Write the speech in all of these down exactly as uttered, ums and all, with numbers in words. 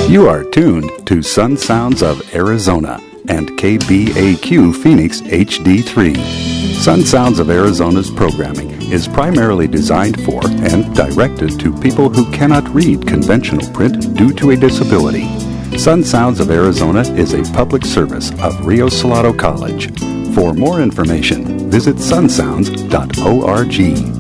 You are tuned to Sun Sounds of Arizona and K B A Q Phoenix H D three. Sun Sounds of Arizona's programming is primarily designed for and directed to people who cannot read conventional print due to a disability. Sun Sounds of Arizona is a public service of Rio Salado College. For more information, visit sun sounds dot org.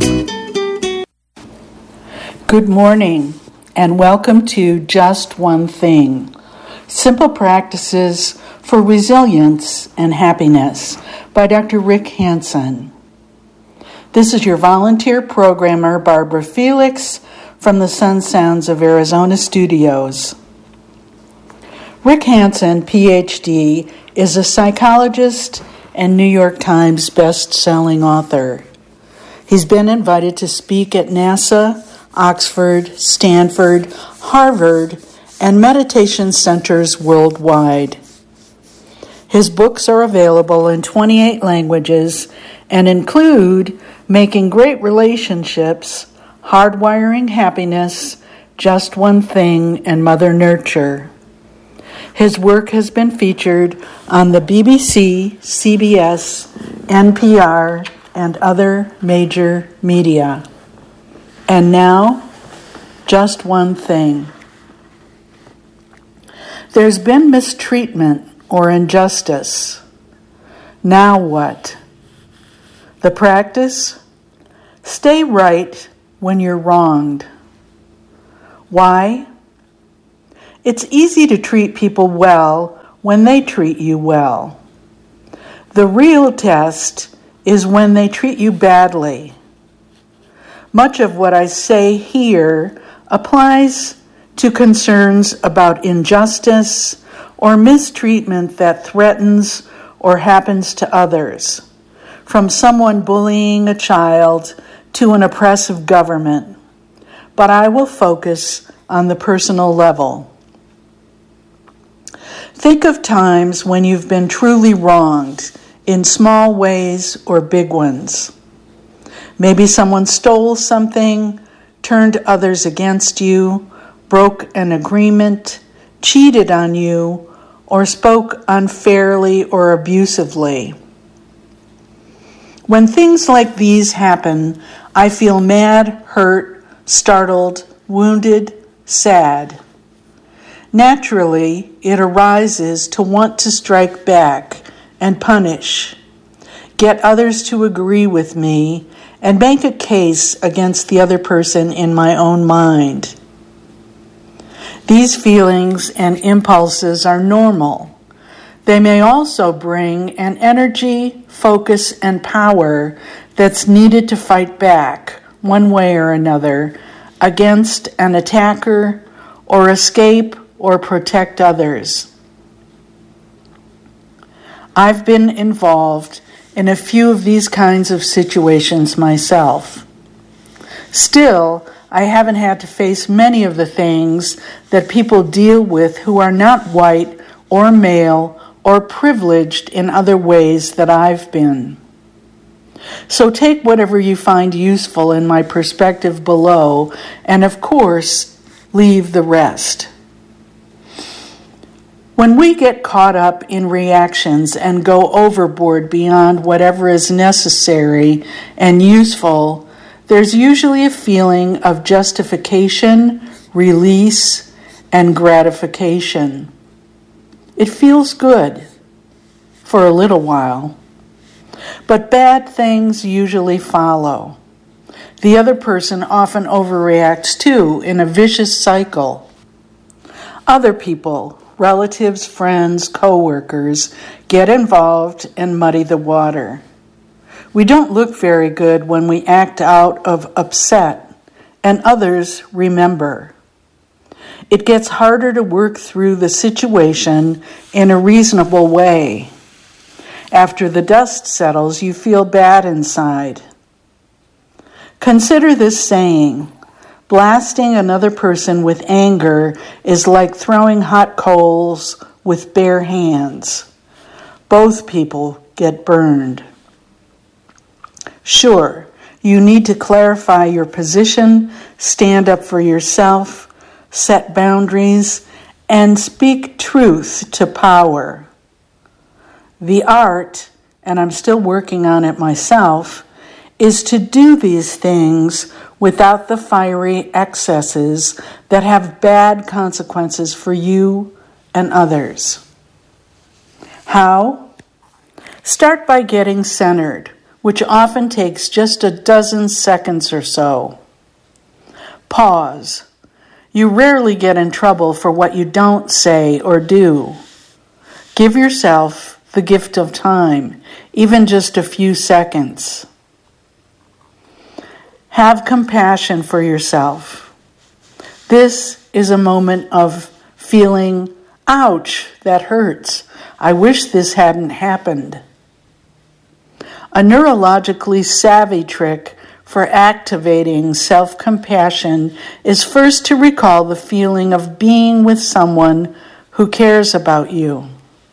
Good morning, and welcome to Just One Thing, Simple Practices for Resilience and Happiness by Doctor Rick Hansen. This is your volunteer programmer, Barbara Felix, from the Sun Sounds of Arizona studios. Rick Hansen, P H D, is a psychologist and New York Times best-selling author. He's been invited to speak at NASA, Oxford, Stanford, Harvard, and meditation centers worldwide. His books are available in twenty-eight languages and include Making Great Relationships, Hardwiring Happiness, Just One Thing, and Mother Nurture. His work has been featured on the B B C, C B S, N P R, and other major media. And now, just one thing. There's been mistreatment or injustice. Now what? The practice? Stay right when you're wronged. Why? It's easy to treat people well when they treat you well. The real test is when they treat you badly. Much of what I say here applies to concerns about injustice or mistreatment that threatens or happens to others, from someone bullying a child to an oppressive government. But I will focus on the personal level. Think of times when you've been truly wronged in small ways or big ones. Maybe someone stole something, turned others against you, broke an agreement, cheated on you, or spoke unfairly or abusively. When things like these happen, I feel mad, hurt, startled, wounded, sad. Naturally, it arises to want to strike back and punish, get others to agree with me, and make a case against the other person in my own mind. These feelings and impulses are normal. They may also bring an energy, focus, and power that's needed to fight back, one way or another, against an attacker or escape or protect others. I've been involved in a few of these kinds of situations myself. Still, I haven't had to face many of the things that people deal with who are not white or male or privileged in other ways that I've been. So take whatever you find useful in my perspective below, and of course, leave the rest. When we get caught up in reactions and go overboard beyond whatever is necessary and useful, there's usually a feeling of justification, release, and gratification. It feels good for a little while, but bad things usually follow. The other person often overreacts too in a vicious cycle. Other people, relatives, friends, co-workers, get involved and muddy the water. We don't look very good when we act out of upset, and others remember. It gets harder to work through the situation in a reasonable way. After the dust settles, you feel bad inside. Consider this saying: blasting another person with anger is like throwing hot coals with bare hands. Both people get burned. Sure, you need to clarify your position, stand up for yourself, set boundaries, and speak truth to power. The art, and I'm still working on it myself, is to do these things without the fiery excesses that have bad consequences for you and others. How? Start by getting centered, which often takes just a dozen seconds or so. Pause. You rarely get in trouble for what you don't say or do. Give yourself the gift of time, even just a few seconds. Have compassion for yourself. This is a moment of feeling, ouch, that hurts. I wish this hadn't happened. A neurologically savvy trick for activating self-compassion is first to recall the feeling of being with someone who cares about you.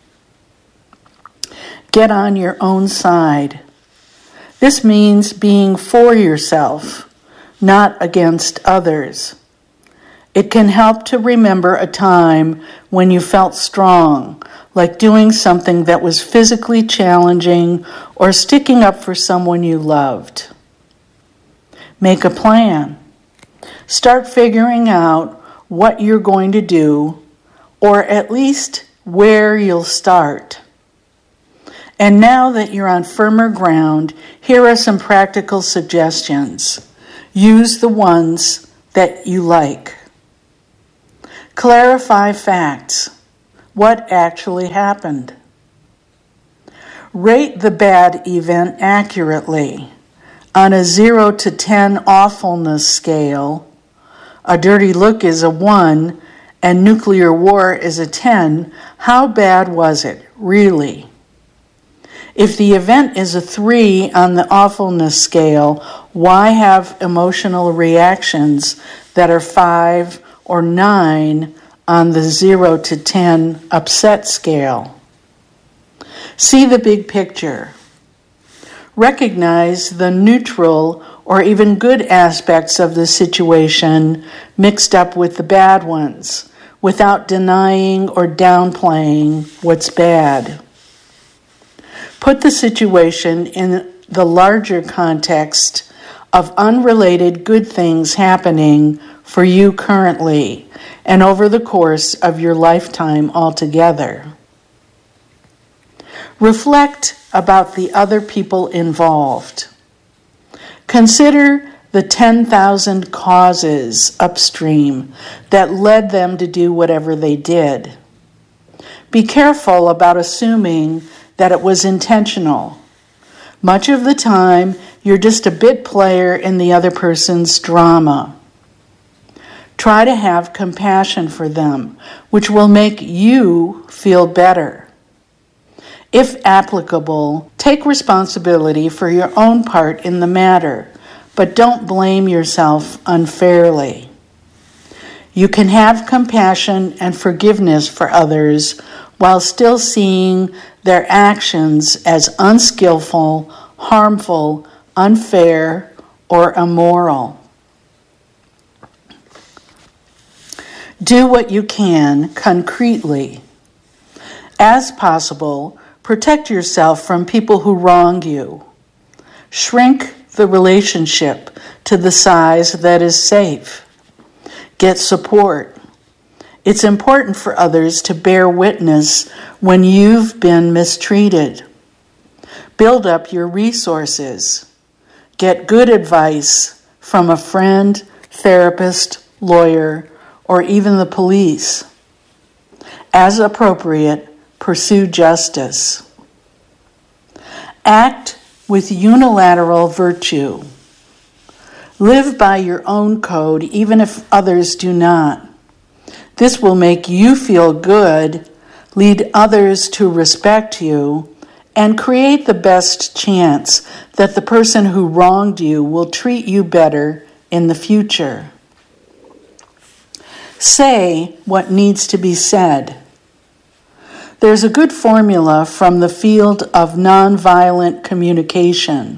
Get on your own side. This means being for yourself, not against others. It can help to remember a time when you felt strong, like doing something that was physically challenging or sticking up for someone you loved. Make a plan. Start figuring out what you're going to do, or at least where you'll start. And now that you're on firmer ground, here are some practical suggestions. Use the ones that you like. Clarify facts. What actually happened? Rate the bad event accurately. On a zero to ten awfulness scale, a dirty look is a one and nuclear war is a ten. How bad was it, really? If the event is a three on the awfulness scale, why have emotional reactions that are five or nine on the zero to ten upset scale? See the big picture. Recognize the neutral or even good aspects of the situation mixed up with the bad ones, without denying or downplaying what's bad. Put the situation in the larger context of unrelated good things happening for you currently and over the course of your lifetime altogether. Reflect about the other people involved. Consider the ten thousand causes upstream that led them to do whatever they did. Be careful about assuming that it was intentional. Much of the time, you're just a bit player in the other person's drama. Try to have compassion for them, which will make you feel better. If applicable, take responsibility for your own part in the matter, but don't blame yourself unfairly. You can have compassion and forgiveness for others while still seeing their actions as unskillful, harmful, unfair, or immoral. Do what you can concretely. As possible, protect yourself from people who wrong you. Shrink the relationship to the size that is safe. Get support. It's important for others to bear witness when you've been mistreated. Build up your resources. Get good advice from a friend, therapist, lawyer, or even the police. As appropriate, pursue justice. Act with unilateral virtue. Live by your own code, even if others do not. This will make you feel good, lead others to respect you, and create the best chance that the person who wronged you will treat you better in the future. Say what needs to be said. There's a good formula from the field of nonviolent communication.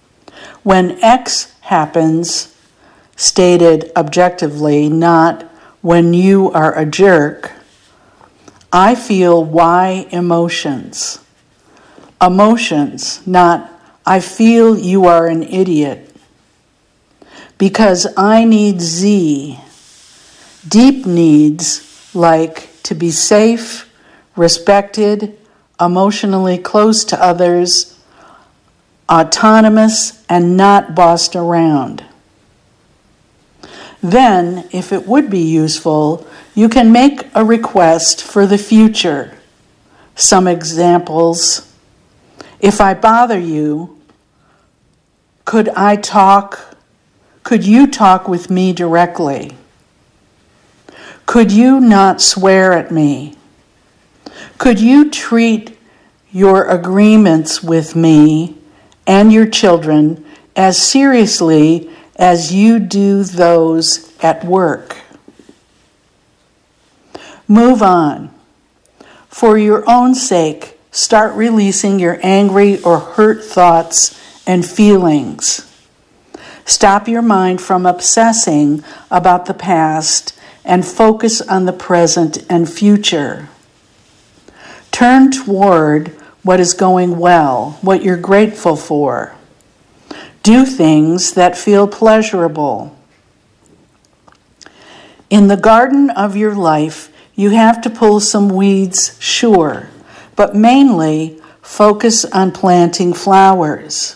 When X happens, stated objectively, not when you are a jerk, I feel Y emotions. Emotions, not I feel you are an idiot. Because I need Z. Deep needs like to be safe, respected, emotionally close to others, autonomous, and not bossed around. Then, if it would be useful, you can make a request for the future. Some examples. If I bother you, could I talk, could you talk with me directly? Could you not swear at me? Could you treat your agreements with me and your children as seriously as you do those at work? Move on. For your own sake, start releasing your angry or hurt thoughts and feelings. Stop your mind from obsessing about the past and focus on the present and future. Turn toward what is going well, what you're grateful for. Do things that feel pleasurable. In the garden of your life, you have to pull some weeds, sure, but mainly focus on planting flowers.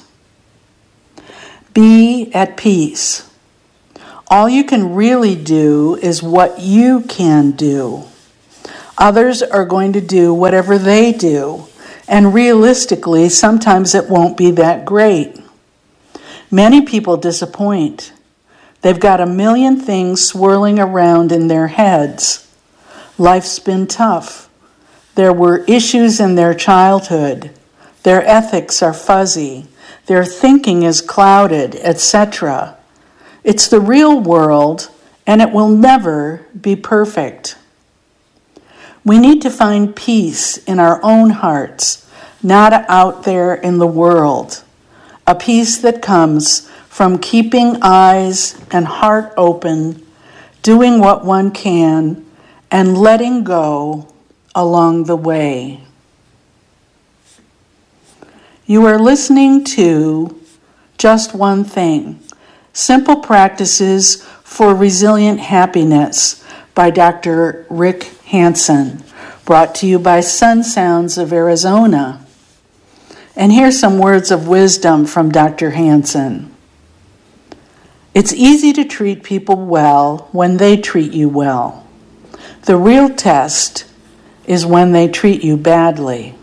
Be at peace. All you can really do is what you can do. Others are going to do whatever they do, and realistically, sometimes it won't be that great. Many people disappoint. They've got a million things swirling around in their heads. Life's been tough. There were issues in their childhood. Their ethics are fuzzy. Their thinking is clouded, et cetera. It's the real world, and it will never be perfect. We need to find peace in our own hearts, not out there in the world. A peace that comes from keeping eyes and heart open, doing what one can, and letting go along the way. You are listening to Just One Thing, Simple Practices for Resilient Happiness by Doctor Rick Hanson, brought to you by Sun Sounds of Arizona. And here's some words of wisdom from Doctor Hanson. It's easy to treat people well when they treat you well. The real test is when they treat you badly.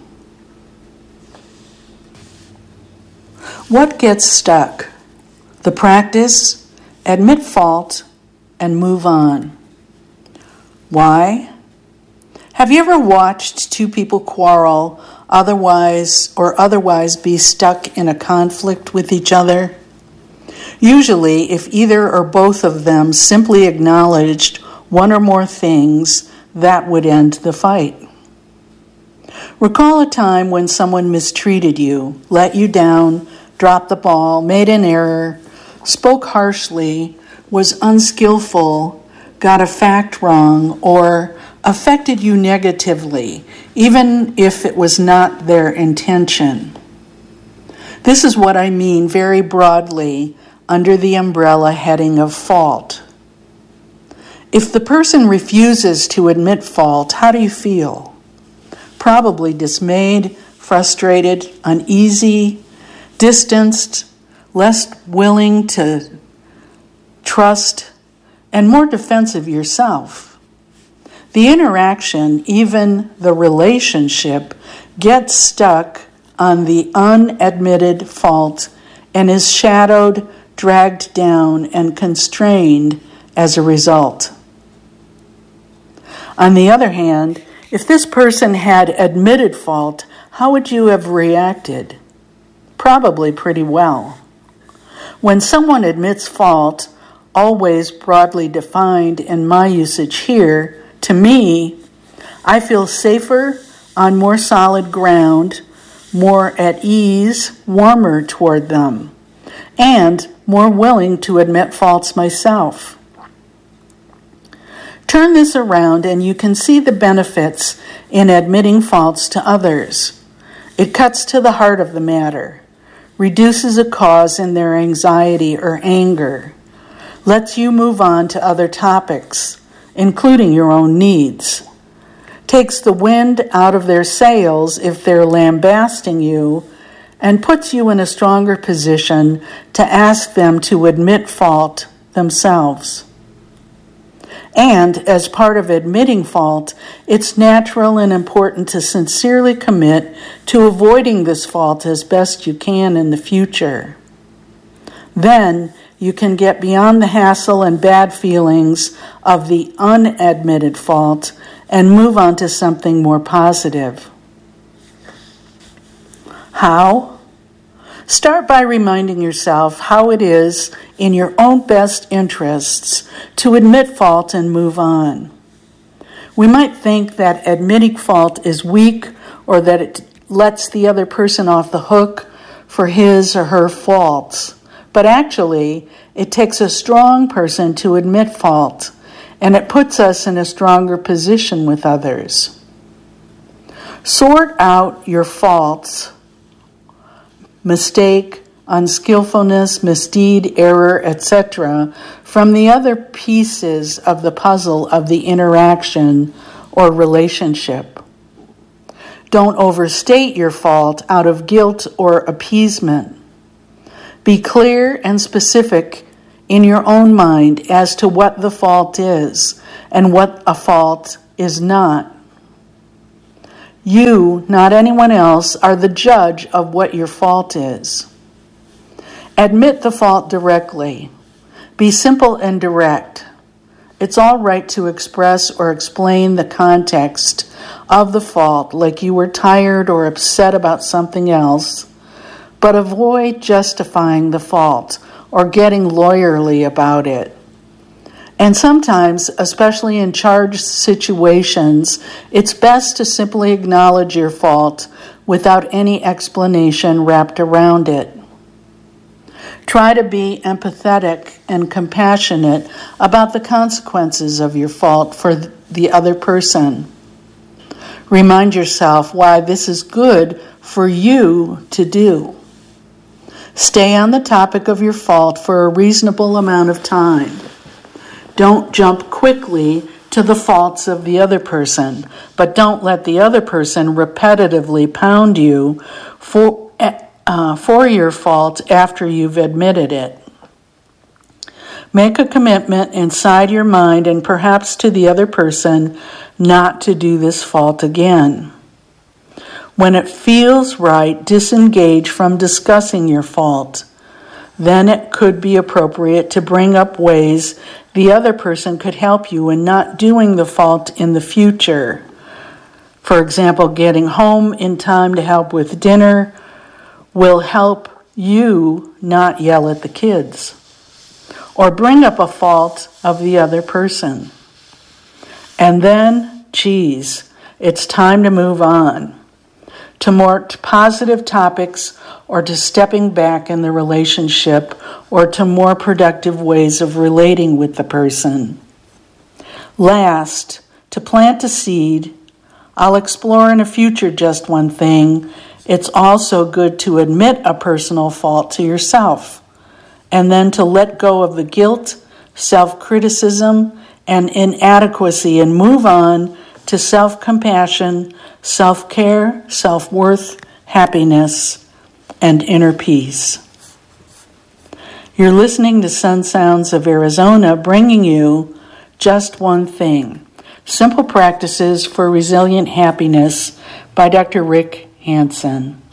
What gets stuck? The practice, admit fault, and move on. Why? Have you ever watched two people quarrel, otherwise or otherwise be stuck in a conflict with each other? Usually, if either or both of them simply acknowledged one or more things, that would end the fight. Recall a time when someone mistreated you, let you down, dropped the ball, made an error, spoke harshly, was unskillful, got a fact wrong, or affected you negatively, even if it was not their intention. This is what I mean very broadly under the umbrella heading of fault. If the person refuses to admit fault, how do you feel? Probably dismayed, frustrated, uneasy, distanced, less willing to trust, and more defensive yourself. The interaction, even the relationship, gets stuck on the unadmitted fault and is shadowed, dragged down, and constrained as a result. On the other hand, if this person had admitted fault, how would you have reacted? Probably pretty well. When someone admits fault, always broadly defined in my usage here, to me, I feel safer, on more solid ground, more at ease, warmer toward them, and more willing to admit faults myself. Turn this around and you can see the benefits in admitting faults to others. It cuts to the heart of the matter, reduces a cause in their anxiety or anger, lets you move on to other topics, including your own needs, takes the wind out of their sails if they're lambasting you, and puts you in a stronger position to ask them to admit fault themselves. And as part of admitting fault, it's natural and important to sincerely commit to avoiding this fault as best you can in the future. Then you can get beyond the hassle and bad feelings of the unadmitted fault and move on to something more positive. How? Start by reminding yourself how it is in your own best interests to admit fault and move on. We might think that admitting fault is weak or that it lets the other person off the hook for his or her faults. But actually, it takes a strong person to admit fault, and it puts us in a stronger position with others. Sort out your faults, mistake, unskillfulness, misdeed, error, et cetera, from the other pieces of the puzzle of the interaction or relationship. Don't overstate your fault out of guilt or appeasement. Be clear and specific in your own mind as to what the fault is and what a fault is not. You, not anyone else, are the judge of what your fault is. Admit the fault directly. Be simple and direct. It's all right to express or explain the context of the fault, like you were tired or upset about something else, but avoid justifying the fault or getting lawyerly about it. And sometimes, especially in charged situations, it's best to simply acknowledge your fault without any explanation wrapped around it. Try to be empathetic and compassionate about the consequences of your fault for the other person. Remind yourself why this is good for you to do. Stay on the topic of your fault for a reasonable amount of time. Don't jump quickly to the faults of the other person, but don't let the other person repetitively pound you for, uh, for your fault after you've admitted it. Make a commitment inside your mind and perhaps to the other person not to do this fault again. When it feels right, disengage from discussing your fault. Then it could be appropriate to bring up ways the other person could help you in not doing the fault in the future. For example, getting home in time to help with dinner will help you not yell at the kids. Or bring up a fault of the other person. And then, geez, it's time to move on to more positive topics or to stepping back in the relationship or to more productive ways of relating with the person. Last, to plant a seed, I'll explore in a future just one thing. It's also good to admit a personal fault to yourself and then to let go of the guilt, self-criticism, and inadequacy and move on to self-compassion, self-care, self-worth, happiness, and inner peace. You're listening to Sun Sounds of Arizona, bringing you Just One Thing, Simple Practices for Resilient Happiness by Doctor Rick Hanson.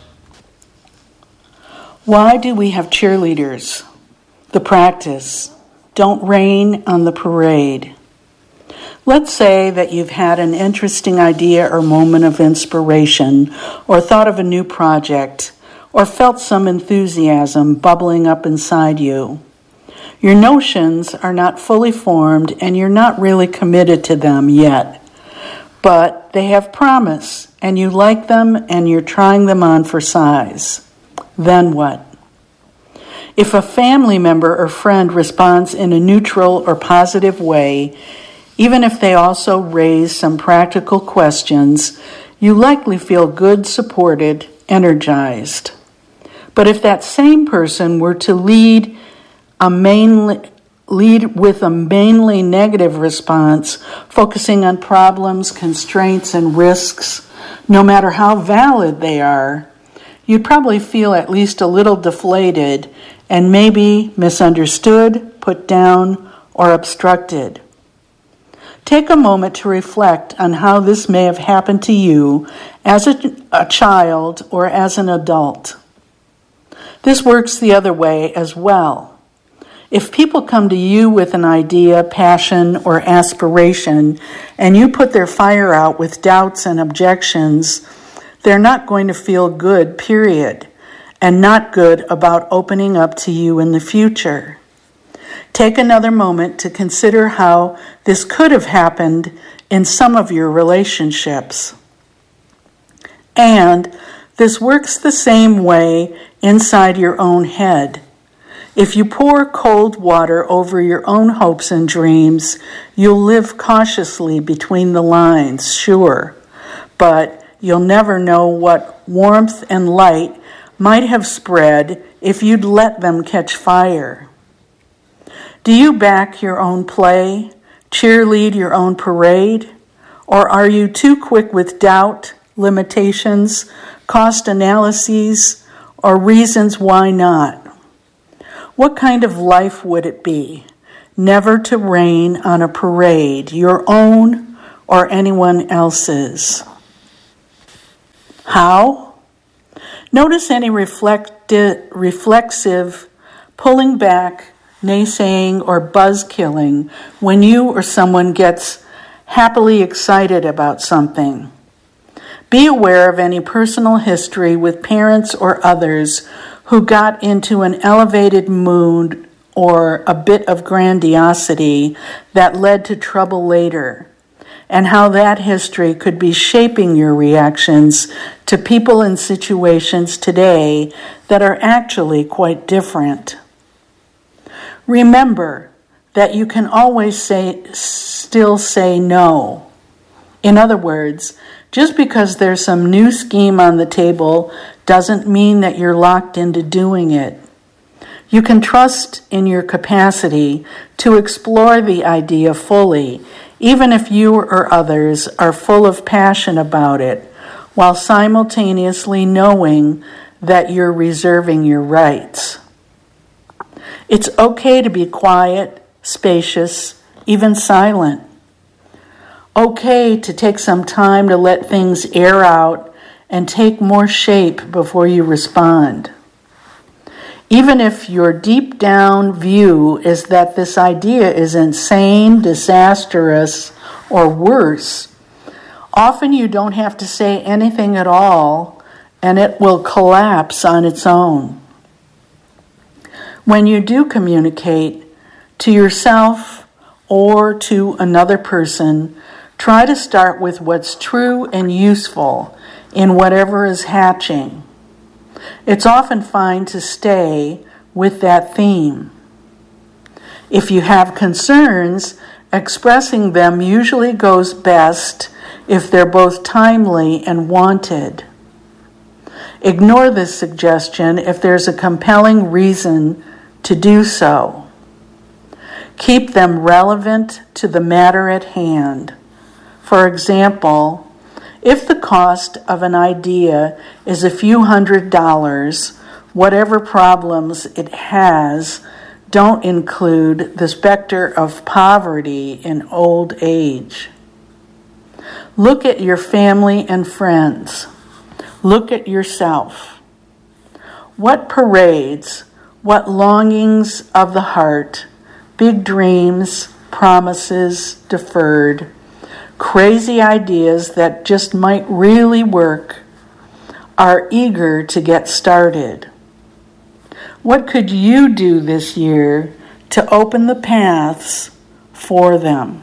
Why do we have cheerleaders? The practice. Don't rain on the parade. Let's say that you've had an interesting idea or moment of inspiration, or thought of a new project, or felt some enthusiasm bubbling up inside you. Your notions are not fully formed and you're not really committed to them yet, but they have promise and you like them and you're trying them on for size. Then what? If a family member or friend responds in a neutral or positive way, Even if they also raise some practical questions, you likely feel good, supported, energized. But if that same person were to lead a mainly lead with a mainly negative response, focusing on problems, constraints, and risks, no matter how valid they are, you'd probably feel at least a little deflated and maybe misunderstood, put down, or obstructed. Take a moment to reflect on how this may have happened to you as a, a child or as an adult. This works the other way as well. If people come to you with an idea, passion, or aspiration, and you put their fire out with doubts and objections, they're not going to feel good, period, and not good about opening up to you in the future. Take another moment to consider how this could have happened in some of your relationships. And this works the same way inside your own head. If you pour cold water over your own hopes and dreams, you'll live cautiously between the lines, sure, but you'll never know what warmth and light might have spread if you'd let them catch fire. Do you back your own play, cheerlead your own parade, or are you too quick with doubt, limitations, cost analyses, or reasons why not? What kind of life would it be, never to rain on a parade, your own or anyone else's? How? Notice any reflecti- reflexive pulling back, naysaying, or buzz-killing when you or someone gets happily excited about something. Be aware of any personal history with parents or others who got into an elevated mood or a bit of grandiosity that led to trouble later, and how that history could be shaping your reactions to people and situations today that are actually quite different. Remember that you can always say, still say no. In other words, just because there's some new scheme on the table doesn't mean that you're locked into doing it. You can trust in your capacity to explore the idea fully, even if you or others are full of passion about it, while simultaneously knowing that you're reserving your rights. It's okay to be quiet, spacious, even silent. Okay to take some time to let things air out and take more shape before you respond. Even if your deep down view is that this idea is insane, disastrous, or worse, often you don't have to say anything at all and it will collapse on its own. When you do communicate to yourself or to another person, try to start with what's true and useful in whatever is hatching. It's often fine to stay with that theme. If you have concerns, expressing them usually goes best if they're both timely and wanted. Ignore this suggestion if there's a compelling reason to do so. Keep them relevant to the matter at hand. For example, if the cost of an idea is a few hundred dollars, whatever problems it has don't include the specter of poverty in old age. Look at your family and friends. Look at yourself. What parades, what longings of the heart, big dreams, promises deferred, crazy ideas that just might really work, are eager to get started. What could you do this year to open the paths for them?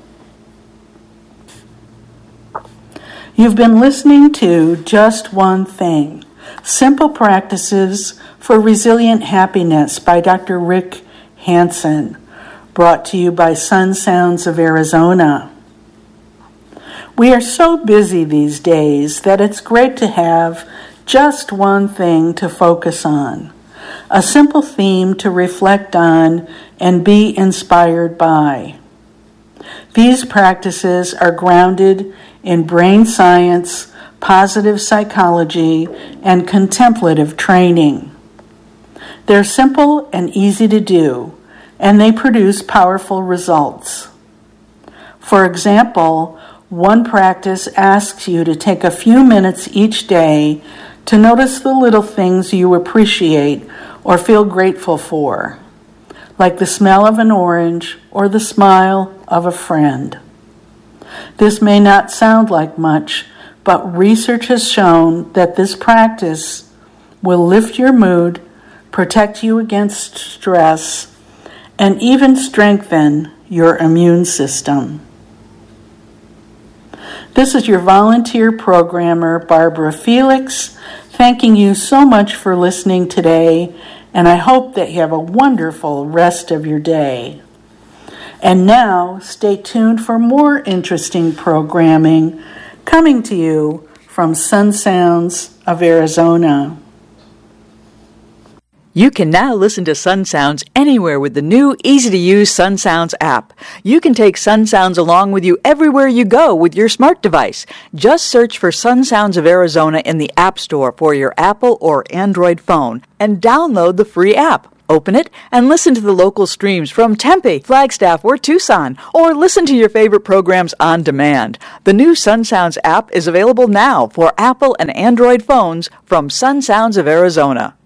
You've been listening to Just One Thing, Simple Practices for Resilient Happiness by Doctor Rick Hanson, brought to you by Sun Sounds of Arizona. We are so busy these days that it's great to have just one thing to focus on, a simple theme to reflect on and be inspired by. These practices are grounded in brain science, positive psychology, and contemplative training. They're simple and easy to do, and they produce powerful results. For example, one practice asks you to take a few minutes each day to notice the little things you appreciate or feel grateful for, like the smell of an orange or the smile of a friend. This may not sound like much, but research has shown that this practice will lift your mood, protect you against stress, and even strengthen your immune system. This is your volunteer programmer, Barbara Felix, thanking you so much for listening today, and I hope that you have a wonderful rest of your day. And now, stay tuned for more interesting programming coming to you from Sun Sounds of Arizona. You can now listen to Sun Sounds anywhere with the new, easy-to-use Sun Sounds app. You can take Sun Sounds along with you everywhere you go with your smart device. Just search for Sun Sounds of Arizona in the App Store for your Apple or Android phone and download the free app. Open it and listen to the local streams from Tempe, Flagstaff, or Tucson, or listen to your favorite programs on demand. The new Sun Sounds app is available now for Apple and Android phones from Sun Sounds of Arizona.